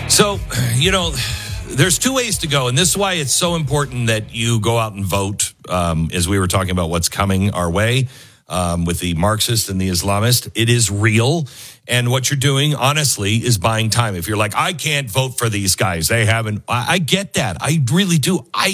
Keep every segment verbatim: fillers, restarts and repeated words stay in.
So, you know, there's two ways to go, and this is why it's so important that you go out and vote, um, as we were talking about what's coming our way um, with the Marxist and the Islamist. It is real, and what you're doing, honestly, is buying time. If you're like, I can't vote for these guys, they haven't, I, I get that. I really do. I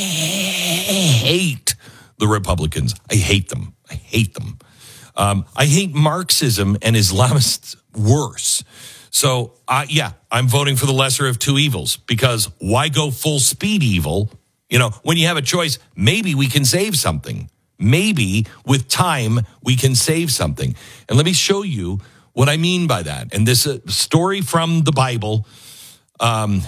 hate the Republicans. I hate them. I hate them. Um, I hate Marxism and Islamists worse. So, uh, yeah, I'm voting for the lesser of two evils, because why go full speed evil? You know, when you have a choice, maybe we can save something. Maybe with time, we can save something. And let me show you what I mean by that. And this uh, story from the Bible, um,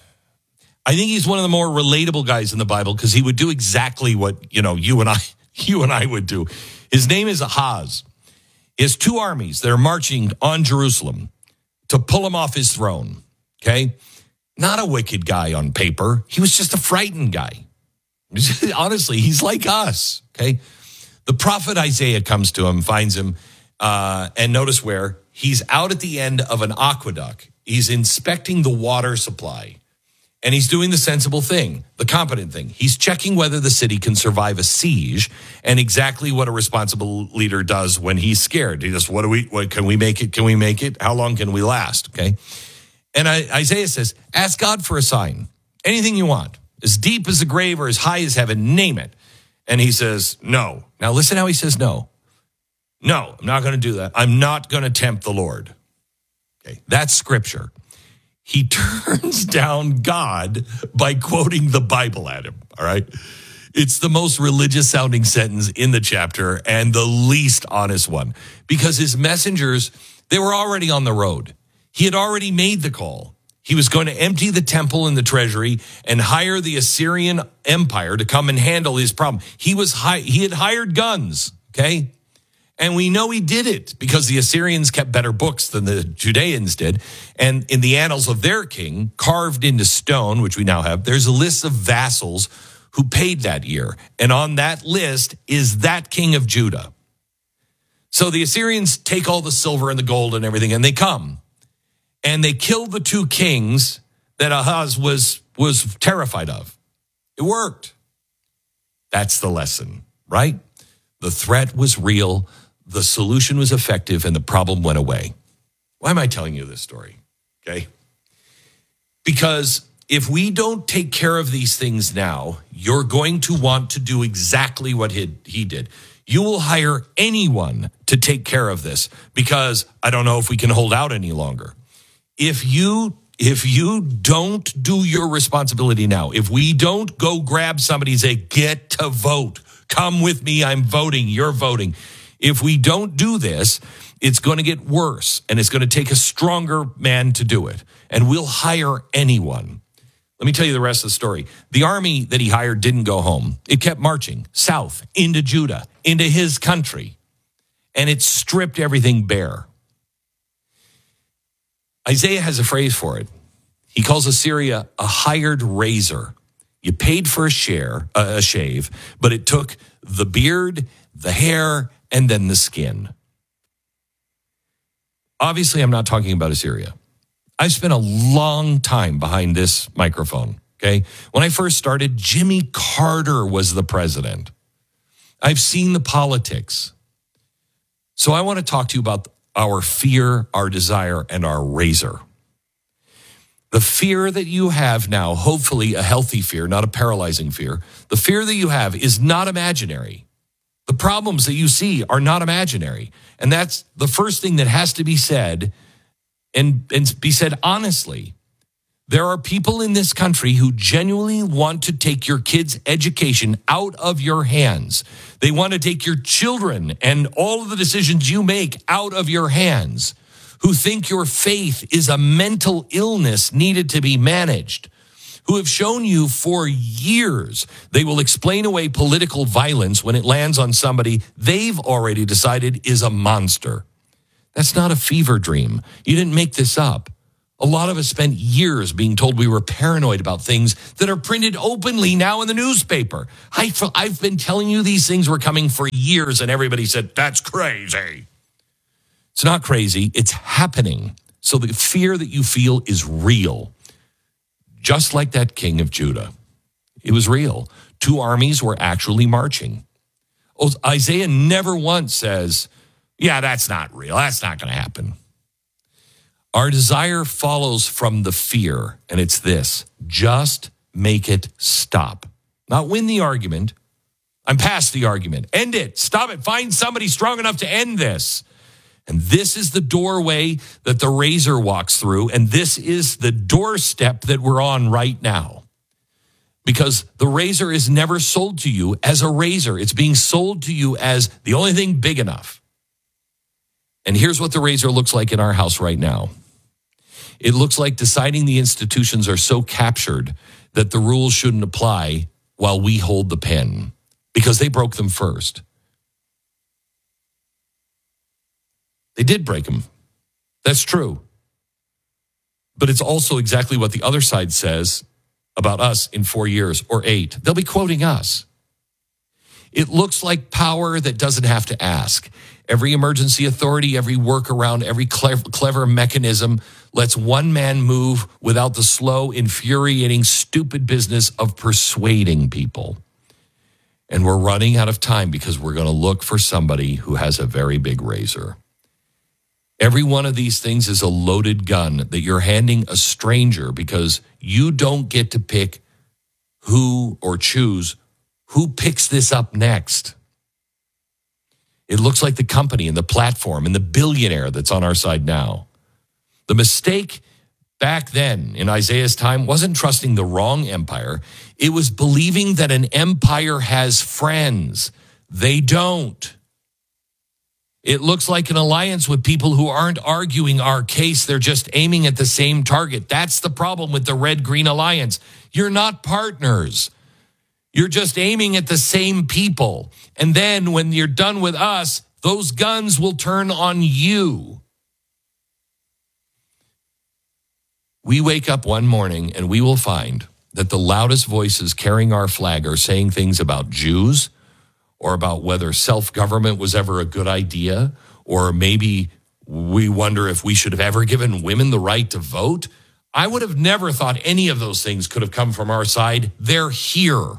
I think he's one of the more relatable guys in the Bible, because he would do exactly what, you know, you and I, you and I would do. His name is Ahaz. He has two armies that are marching on Jerusalem to pull him off his throne, okay? Not a wicked guy on paper. He was just a frightened guy. Honestly, he's like us, okay? The prophet Isaiah comes to him, finds him, uh, and notice where? He's out at the end of an aqueduct. He's inspecting the water supply, and he's doing the sensible thing, the competent thing. He's checking whether the city can survive a siege, and exactly what a responsible leader does when he's scared. He just, what do we, what, can we make it? Can we make it? How long can we last? Okay. And I, Isaiah says, ask God for a sign, anything you want, as deep as the grave or as high as heaven, name it. And he says, no. Now listen how he says no. No, I'm not going to do that. I'm not going to tempt the Lord. Okay. That's scripture. He turns down God by quoting the Bible at him, all right? It's the most religious sounding sentence in the chapter and the least honest one, because his messengers, they were already on the road. He had already made the call. He was going to empty the temple and the treasury and hire the Assyrian Empire to come and handle his problem. He was hi- he had hired guns, okay? And we know he did it because the Assyrians kept better books than the Judeans did. And in the annals of their king, carved into stone, which we now have, there's a list of vassals who paid that year. And on that list is that king of Judah. So the Assyrians take all the silver and the gold and everything, and they come. And they kill the two kings that Ahaz was, was terrified of. It worked. That's the lesson, right? The threat was real. The solution was effective, and the problem went away. Why am I telling you this story? Okay. Because if we don't take care of these things now, you're going to want to do exactly what he, he did. You will hire anyone to take care of this, because I don't know if we can hold out any longer. If you if you don't do your responsibility now, if we don't go grab somebody and say, get to vote, come with me, I'm voting, you're voting. If we don't do this, it's going to get worse, and it's going to take a stronger man to do it. And we'll hire anyone. Let me tell you the rest of the story. The army that he hired didn't go home. It kept marching south into Judah, into his country, and it stripped everything bare. Isaiah has a phrase for it. He calls Assyria a hired razor. You paid for a share, uh, a shave, but it took the beard, the hair, and then the skin. Obviously, I'm not talking about Assyria. I've spent a long time behind this microphone, okay? When I first started, Jimmy Carter was the president. I've seen the politics. So I want to talk to you about our fear, our desire, and our razor. The fear that you have now, hopefully a healthy fear, not a paralyzing fear, the fear that you have is not imaginary. The problems that you see are not imaginary. And that's the first thing that has to be said, and, and be said honestly. There are people in this country who genuinely want to take your kids' education out of your hands. They want to take your children and all of the decisions you make out of your hands, who think your faith is a mental illness needed to be managed, who have shown you for years they will explain away political violence when it lands on somebody they've already decided is a monster. That's not a fever dream. You didn't make this up. A lot of us spent years being told we were paranoid about things that are printed openly now in the newspaper. I, I've been telling you these things were coming for years, and everybody said, that's crazy. It's not crazy. It's happening. So the fear that you feel is real. Just like that king of Judah. It was real. Two armies were actually marching. Oh, Isaiah never once says, yeah, that's not real. That's not going to happen. Our desire follows from the fear, and it's this: just make it stop. Not win the argument. I'm past the argument. End it. Stop it. Find somebody strong enough to end this. And this is the doorway that the razor walks through, and this is the doorstep that we're on right now. Because the razor is never sold to you as a razor. It's being sold to you as the only thing big enough. And here's what the razor looks like in our house right now. It looks like deciding the institutions are so captured that the rules shouldn't apply while we hold the pen, because they broke them first. They did break them. That's true. But it's also exactly what the other side says about us in four years or eight. They'll be quoting us. It looks like power that doesn't have to ask. Every emergency authority, every workaround, every clever, clever mechanism lets one man move without the slow, infuriating, stupid business of persuading people. And we're running out of time because we're going to look for somebody who has a very big razor. Every one of these things is a loaded gun that you're handing a stranger because you don't get to pick who or choose who picks this up next. It looks like the company and the platform and the billionaire that's on our side now. The mistake back then in Isaiah's time wasn't trusting the wrong empire. It was believing that an empire has friends. They don't. It looks like an alliance with people who aren't arguing our case. They're just aiming at the same target. That's the problem with the Red-Green Alliance. You're not partners. You're just aiming at the same people. And then when you're done with us, those guns will turn on you. We wake up one morning and we will find that the loudest voices carrying our flag are saying things about Jews, or about whether self-government was ever a good idea, or maybe we wonder if we should have ever given women the right to vote. I would have never thought any of those things could have come from our side. They're here.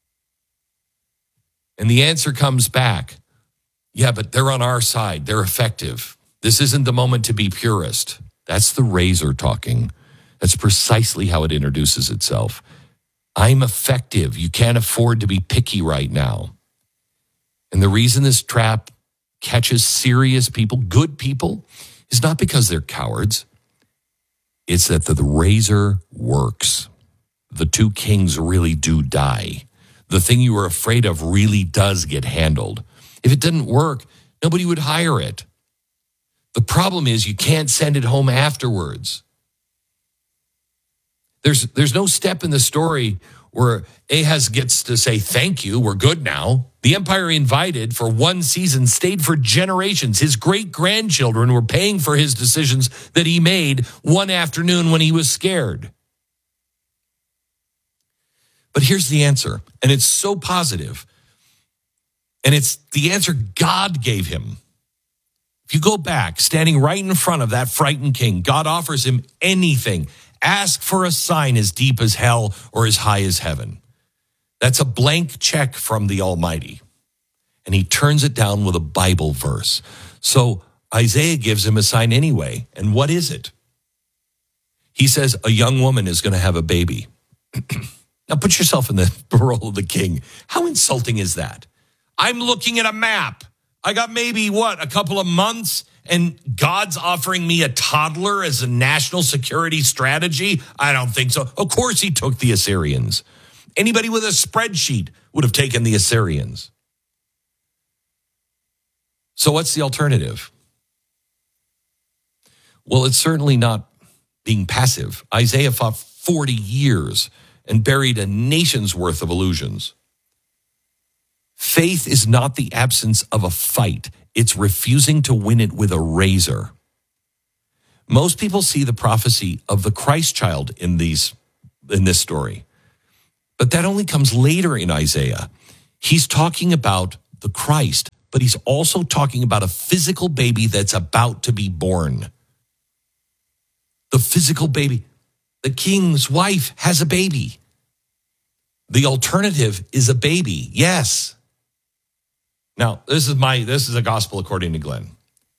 And the answer comes back. Yeah, but they're on our side. They're effective. This isn't the moment to be purist. That's the razor talking. That's precisely how it introduces itself. I'm effective. You can't afford to be picky right now. And the reason this trap catches serious people, good people, is not because they're cowards. It's that the, the razor works. The two kings really do die. The thing you were afraid of really does get handled. If it didn't work, nobody would hire it. The problem is you can't send it home afterwards. There's, there's no step in the story where Ahaz gets to say, thank you, we're good now. The empire he invited for one season stayed for generations. His great-grandchildren were paying for his decisions that he made one afternoon when he was scared. But here's the answer, and it's so positive, and it's the answer God gave him. If you go back, standing right in front of that frightened king, God offers him anything. Ask for a sign as deep as hell or as high as heaven. That's a blank check from the Almighty. And he turns it down with a Bible verse. So Isaiah gives him a sign anyway. And what is it? He says a young woman is going to have a baby. Now put yourself in the role of the king. How insulting is that? I'm looking at a map. I got maybe, what, a couple of months? And God's offering me a toddler as a national security strategy? I don't think so. Of course he took the Assyrians. Anybody with a spreadsheet would have taken the Assyrians. So what's the alternative? Well, it's certainly not being passive. Isaiah fought forty years and buried a nation's worth of illusions. Faith is not the absence of a fight. It's refusing to win it with a razor. Most people see the prophecy of the Christ child in these in this story. But that only comes later in Isaiah. He's talking about the Christ, but he's also talking about a physical baby that's about to be born. the physical baby. The king's wife has a baby. The alternative is a baby. Yes. Now, this is my this is a gospel according to Glenn.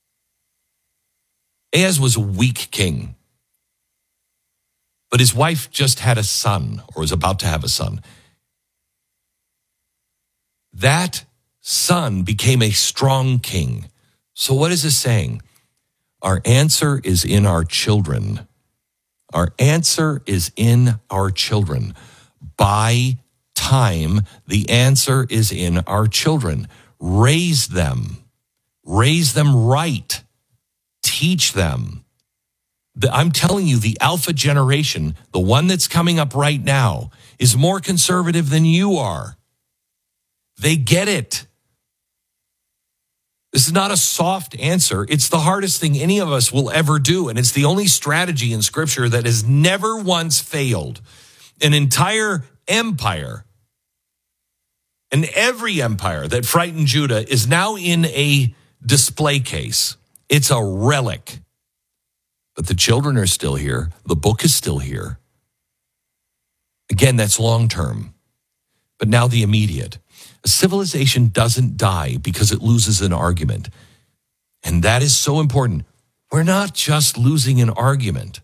Ahaz was a weak king. But his wife just had a son, or was about to have a son. That son became a strong king. So what is this saying? Our answer is in our children. Our answer is in our children. By time, the answer is in our children. Raise them. Raise them right. Teach them. The, I'm telling you, the alpha generation, the one that's coming up right now, is more conservative than you are. They get it. This is not a soft answer. It's the hardest thing any of us will ever do. And it's the only strategy in Scripture that has never once failed. An entire empire, and every empire that frightened Judah is now in a display case. It's a relic. But the children are still here. The book is still here. Again, that's long term. But now the immediate. A civilization doesn't die because it loses an argument. And that is so important. We're not just losing an argument.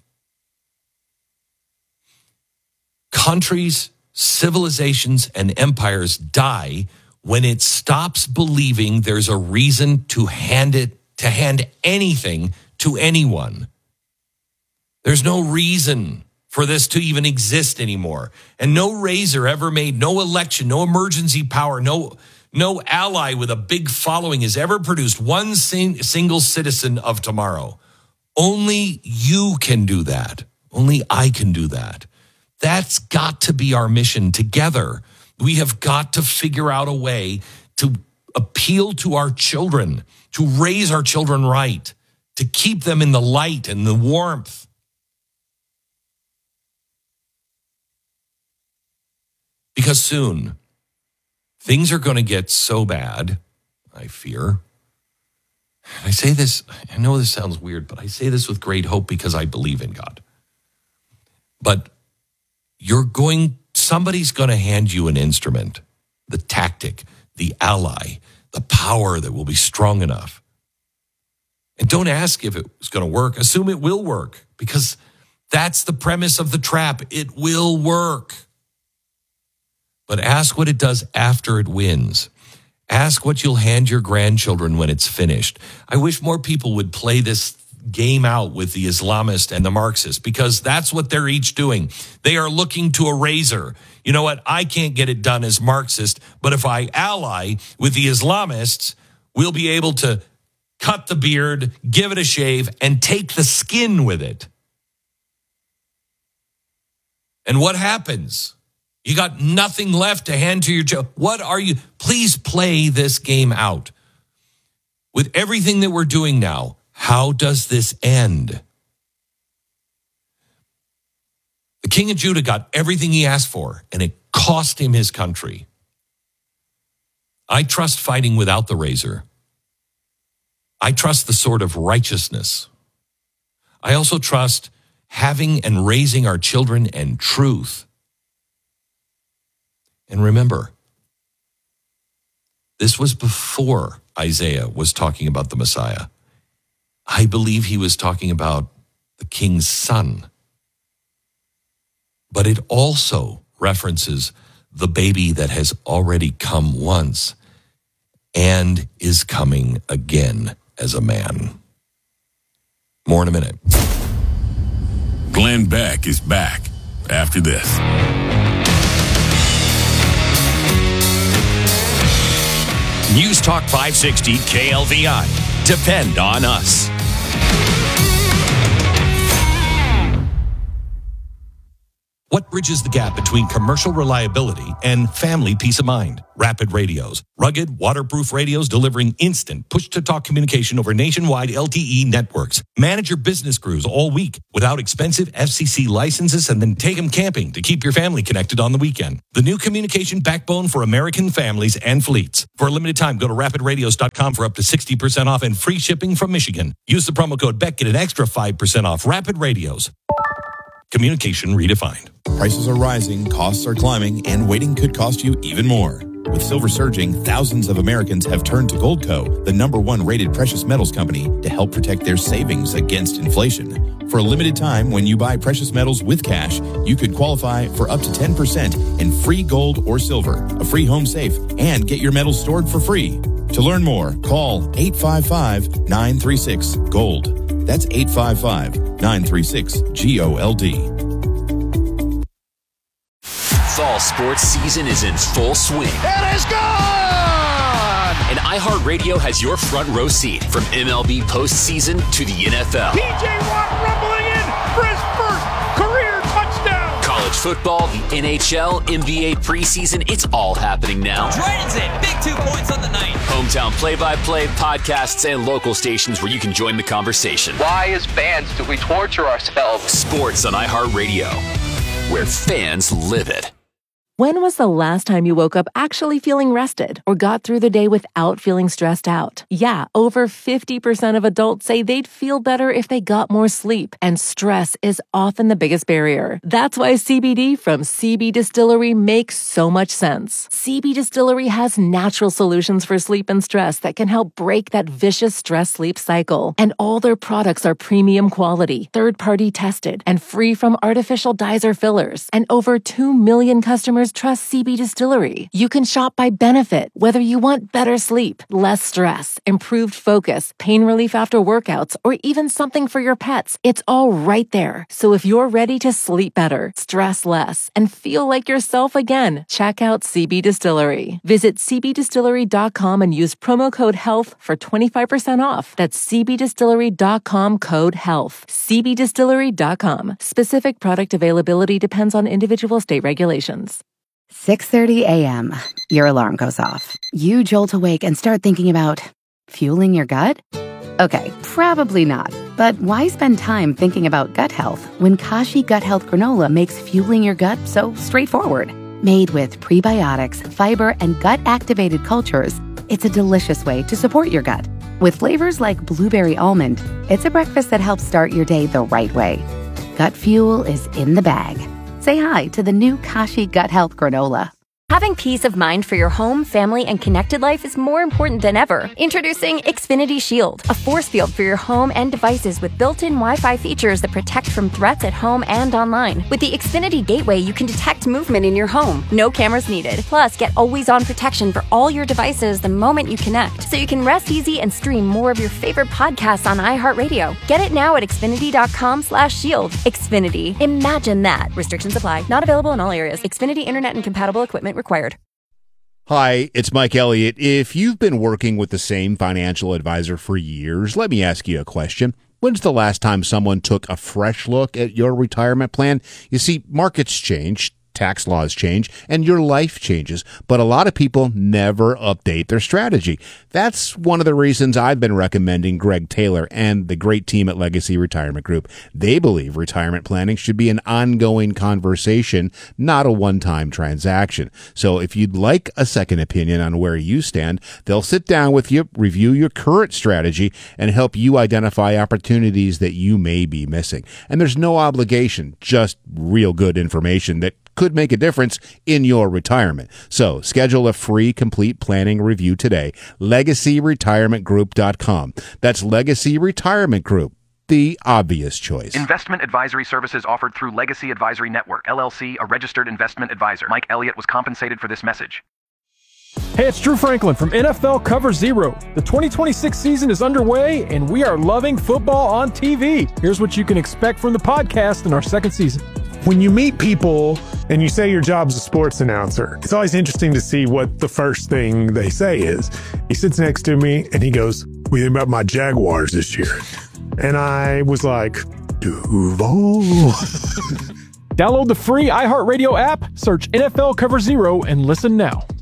Countries, civilizations, and empires die when it stops believing there's a reason to hand it, to hand anything to anyone. There's no reason for this to even exist anymore. And no razor ever made, no election, no emergency power, no, no ally with a big following has ever produced one sing, single citizen of tomorrow. Only you can do that. Only I can do that. That's got to be our mission together. We have got to figure out a way to appeal to our children, to raise our children right, to keep them in the light and the warmth. Because soon, things are going to get so bad, I fear. I say this, I know this sounds weird, but I say this with great hope because I believe in God. But you're going, somebody's going to hand you an instrument, the tactic, the ally, the power that will be strong enough. And don't ask if it's going to work. Assume it will work because that's the premise of the trap. It will work. But ask what it does after it wins. Ask what you'll hand your grandchildren when it's finished. I wish more people would play this game out with the Islamist and the Marxist because that's what they're each doing. They are looking to a razor. You know what? I can't get it done as Marxist, but if I ally with the Islamists, we'll be able to cut the beard, give it a shave, and take the skin with it. And what happens? You got nothing left to hand to your child. What are you? Please play this game out. With everything that we're doing now, how does this end? The king of Judah got everything he asked for, and it cost him his country. I trust fighting without the razor. I trust the sword of righteousness. I also trust having and raising our children in truth. And remember, this was before Isaiah was talking about the Messiah. I believe he was talking about the king's son. But it also references the baby that has already come once and is coming again as a man. More in a minute. Glenn Beck is back after this. News Talk five sixty K L V I. Depend on us. What bridges the gap between commercial reliability and family peace of mind? Rapid Radios. Rugged, waterproof radios delivering instant push-to-talk communication over nationwide L T E networks. Manage your business crews all week without expensive F C C licenses, and then take them camping to keep your family connected on the weekend. The new communication backbone for American families and fleets. For a limited time, go to rapid radios dot com for up to sixty percent off and free shipping from Michigan. Use the promo code B E C, get an extra five percent off. Rapid Radios. Communication redefined. Prices are rising, costs are climbing, and waiting could cost you even more. With silver surging, thousands of Americans have turned to Goldco, the number one rated precious metals company, to help protect their savings against inflation. For a limited time, when you buy precious metals with cash, you could qualify for up to ten percent in free gold or silver, a free home safe, and get your metals stored for free. To learn more, call eight five five, nine three six, GOLD. That's eight five five, nine three six, G O L D. Fall sports season is in full swing. It is gone! And iHeartRadio has your front row seat from M L B postseason to the N F L. T J Watt rumbling in for his first career touchdown. College football, the N H L, N B A preseason, it's all happening now. Dragons in, big two points on the night. Hometown play-by-play, podcasts, and local stations where you can join the conversation. Why, as fans, do we torture ourselves? Sports on iHeartRadio, where fans live it. When was the last time you woke up actually feeling rested or got through the day without feeling stressed out? Yeah, over fifty percent of adults say they'd feel better if they got more sleep, and stress is often the biggest barrier. That's why C B D from C B Distillery makes so much sense. C B Distillery has natural solutions for sleep and stress that can help break that vicious stress-sleep cycle. And all their products are premium quality, third-party tested, and free from artificial dyes or fillers. And over two million customers trust C B Distillery. You can shop by benefit, whether you want better sleep, less stress, improved focus, pain relief after workouts, or even something for your pets. It's all right there. So if you're ready to sleep better, stress less, and feel like yourself again, check out C B Distillery. Visit c b distillery dot com and use promo code HEALTH for twenty-five percent off. That's c b distillery dot com code HEALTH. c b distillery dot com. Specific product availability depends on individual state regulations. six thirty a.m. Your alarm goes off. You jolt awake and start thinking about fueling your gut? Okay, probably not. But why spend time thinking about gut health when Kashi Gut Health Granola makes fueling your gut so straightforward? Made with prebiotics, fiber, and gut-activated cultures, it's a delicious way to support your gut. With flavors like blueberry almond, it's a breakfast that helps start your day the right way. Gut fuel is in the bag. Say hi to the new Kashi Gut Health Granola. Having peace of mind for your home, family, and connected life is more important than ever. Introducing Xfinity Shield, a force field for your home and devices with built-in Wi-Fi features that protect from threats at home and online. With the Xfinity Gateway, you can detect movement in your home. No cameras needed. Plus, get always-on protection for all your devices the moment you connect, so you can rest easy and stream more of your favorite podcasts on iHeartRadio. Get it now at xfinity dot com slash shield. Xfinity. Imagine that. Restrictions apply. Not available in all areas. Xfinity Internet and compatible equipment required. Hi, it's Mike Elliott. If you've been working with the same financial advisor for years, let me ask you a question. When's the last time someone took a fresh look at your retirement plan? You see, markets change, tax laws change, and your life changes, but a lot of people never update their strategy. That's one of the reasons I've been recommending Greg Taylor and the great team at Legacy Retirement Group. They believe retirement planning should be an ongoing conversation, not a one-time transaction. So if you'd like a second opinion on where you stand, they'll sit down with you, review your current strategy, and help you identify opportunities that you may be missing. And there's no obligation, just real good information that could make a difference in your retirement. So schedule a free complete planning review today. legacy retirement group dot com. That's Legacy Retirement Group, the obvious choice. Investment advisory services offered through Legacy Advisory Network, L L C, a registered investment advisor. Mike Elliott was compensated for this message. Hey, it's Drew Franklin from N F L Cover Zero. The twenty twenty-six season is underway, and we are loving football on T V. Here's what you can expect from the podcast in our second season. When you meet people and you say your job's a sports announcer, it's always interesting to see what the first thing they say is. He sits next to me and he goes, "What do you think about my Jaguars this year?" And I was like, Duval. Download the free iHeartRadio app, search N F L Cover Zero, and listen now.